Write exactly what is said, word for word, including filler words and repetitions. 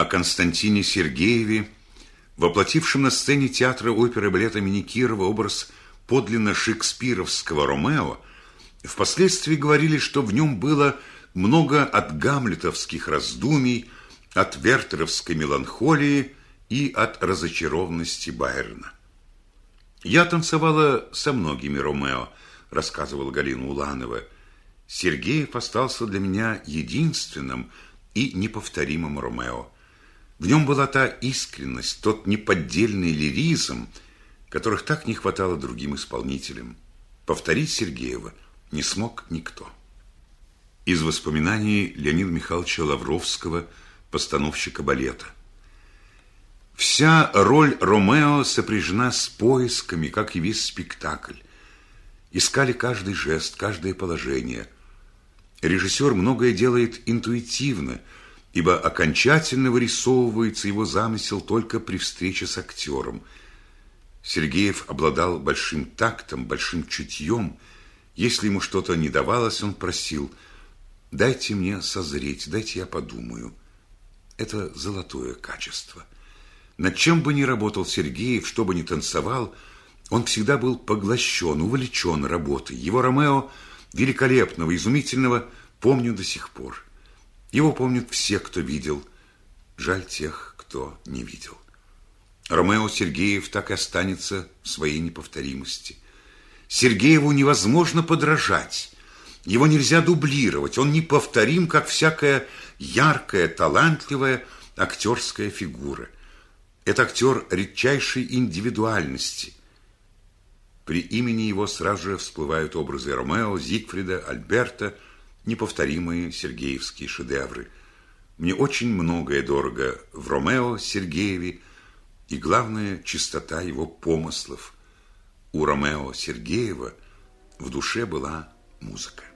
о Константине Сергееве, воплотившем на сцене театра оперы и балета имени Кирова образ подлинно шекспировского Ромео, впоследствии говорили, что в нем было много от гамлетовских раздумий, от вертеровской меланхолии и от разочарованности Байрона. «Я танцевала со многими Ромео», — рассказывала Галина Уланова. «Сергеев остался для меня единственным и неповторимым Ромео. В нем была та искренность, тот неподдельный лиризм, которых так не хватало другим исполнителям. Повторить Сергеева не смог никто». Из воспоминаний Леонида Михайловича Лавровского, постановщика балета. «Вся роль Ромео сопряжена с поисками, как и весь спектакль. Искали каждый жест, каждое положение. Режиссер многое делает интуитивно, ибо окончательно вырисовывается его замысел только при встрече с актером. Сергеев обладал большим тактом, большим чутьем. Если ему что-то не давалось, он просил: «Дайте мне созреть, дайте я подумаю». Это золотое качество. Над чем бы ни работал Сергеев, что бы ни танцевал, он всегда был поглощен, увлечен работой. Его Ромео великолепного, изумительного помню до сих пор. Его помнят все, кто видел. Жаль тех, кто не видел. Ромео Сергеев так и останется в своей неповторимости. Сергееву невозможно подражать. Его нельзя дублировать. Он неповторим, как всякая яркая, талантливая актерская фигура. Это актер редчайшей индивидуальности. При имени его сразу же всплывают образы Ромео, Зигфрида, Альберта, неповторимые сергеевские шедевры. Мне очень многое дорого в Ромео Сергееве, и главное, чистота его помыслов. У Ромео Сергеева в душе была музыка.